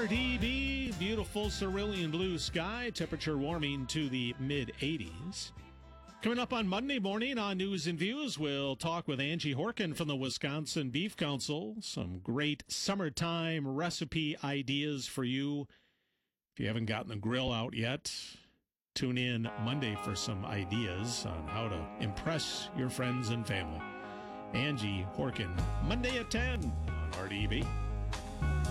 RDB, beautiful cerulean blue sky, temperature warming to the mid-80s. Coming up on Monday morning on News and Views, we'll talk with Angie Horkin from the Wisconsin Beef Council. Some great summertime recipe ideas for you. If you haven't gotten the grill out yet, tune in Monday for some ideas on how to impress your friends and family. Angie Horkin, Monday at 10 on RDB.